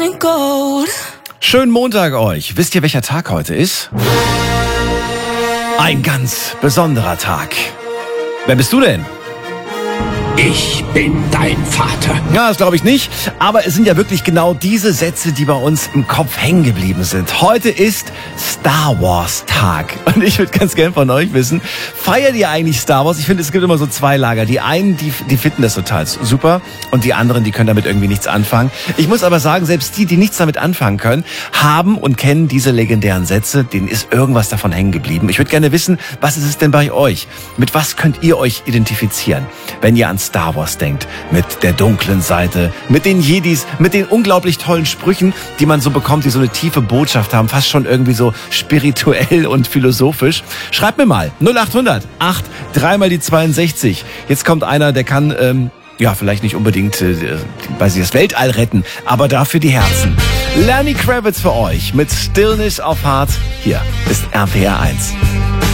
Schönen Montag euch. Wisst ihr, welcher Tag heute ist? Ein ganz besonderer Tag. Wer bist du denn? Ich bin dein Vater. Ja, das glaube ich nicht. Aber es sind ja wirklich genau diese Sätze, die bei uns im Kopf hängen geblieben sind. Heute ist Star Wars Tag. Und ich würde ganz gern von euch wissen, feiert ihr eigentlich Star Wars? Ich finde, es gibt immer so zwei Lager. Die einen, die finden das total super. Und die anderen, die können damit irgendwie nichts anfangen. Ich muss aber sagen, selbst die nichts damit anfangen können, haben und kennen diese legendären Sätze. Denen ist irgendwas davon hängen geblieben. Ich würde gerne wissen, was ist es denn bei euch? Mit was könnt ihr euch identifizieren, wenn ihr an Star Wars denkt? Mit der dunklen Seite, mit den Jedis, mit den unglaublich tollen Sprüchen, die man so bekommt, die so eine tiefe Botschaft haben, fast schon irgendwie so spirituell und philosophisch. Schreibt mir mal 0800 8 3 mal die 62. Jetzt kommt einer, der kann vielleicht nicht unbedingt das Weltall retten, aber dafür die Herzen. Lenny Kravitz für euch mit Stillness of Heart. Hier ist RPR 1.